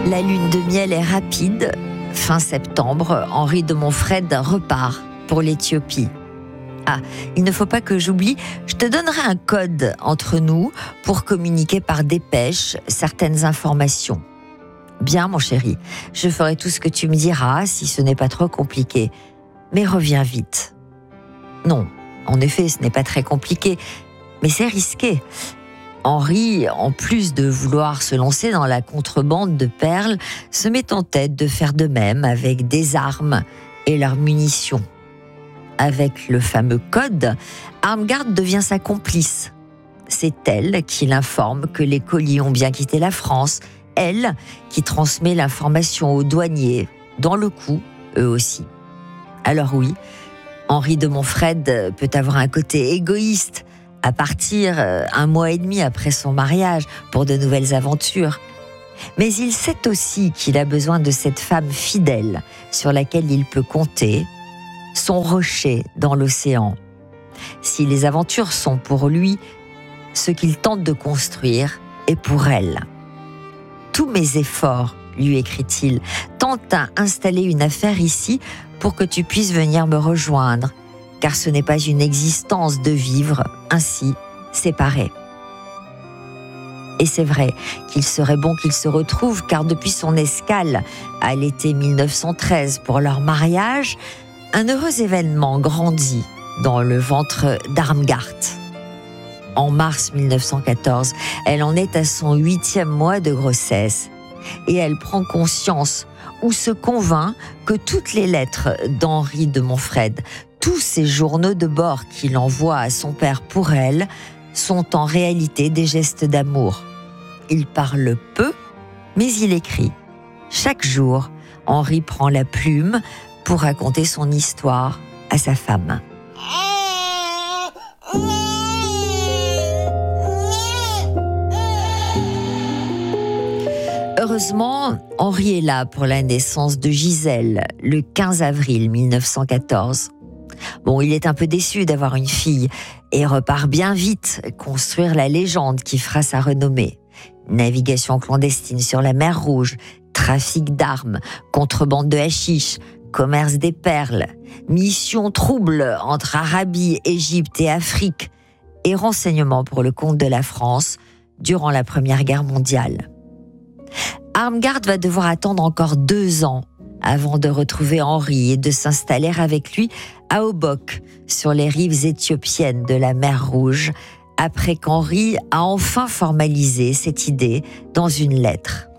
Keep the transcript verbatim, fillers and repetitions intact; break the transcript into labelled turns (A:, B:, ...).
A: La lune de miel est rapide. Fin septembre, Henri de Montfred repart pour l'Éthiopie. Ah, il ne faut pas que j'oublie, je te donnerai un code entre nous pour communiquer par dépêche certaines informations. Bien, mon chéri, je ferai tout ce que tu me diras si ce n'est pas trop compliqué. Mais reviens vite. Non, en effet, ce n'est pas très compliqué, mais c'est risqué. Henri, en plus de vouloir se lancer dans la contrebande de perles, se met en tête de faire de même avec des armes et leurs munitions. Avec le fameux code, Armgard devient sa complice. C'est elle qui l'informe que les colis ont bien quitté la France, elle qui transmet l'information aux douaniers, dans le coup, eux aussi. Alors oui, Henri de Montfred peut avoir un côté égoïste, à partir un mois et demi après son mariage pour de nouvelles aventures. Mais il sait aussi qu'il a besoin de cette femme fidèle sur laquelle il peut compter, son rocher dans l'océan. Si les aventures sont pour lui, ce qu'il tente de construire est pour elle. Tous mes efforts, lui écrit-il, tentent à installer une affaire ici pour que tu puisses venir me rejoindre, car ce n'est pas une existence de vivre ainsi, séparés. Et c'est vrai qu'il serait bon qu'ils se retrouvent, car depuis son escale à l'été mille neuf cent treize pour leur mariage, un heureux événement grandit dans le ventre d'Armgard. En mars mille neuf cent quatorze, elle en est à son huitième mois de grossesse et elle prend conscience ou se convainc que toutes les lettres d'Henri de Montfred, tous ces journaux de bord qu'il envoie à son père pour elle, sont en réalité des gestes d'amour. Il parle peu, mais il écrit. Chaque jour, Henri prend la plume pour raconter son histoire à sa femme. Heureusement, Henri est là pour la naissance de Gisèle, le quinze avril mille neuf cent quatorze. Bon, il est un peu déçu d'avoir une fille et repart bien vite construire la légende qui fera sa renommée. Navigation clandestine sur la mer Rouge, trafic d'armes, contrebande de hashish, commerce des perles, mission trouble entre Arabie, Égypte et Afrique, et renseignements pour le compte de la France durant la Première Guerre mondiale. Armgard va devoir attendre encore deux ans avant de retrouver Henri et de s'installer avec lui à Obok, sur les rives éthiopiennes de la mer Rouge, après qu'Henri a enfin formalisé cette idée dans une lettre.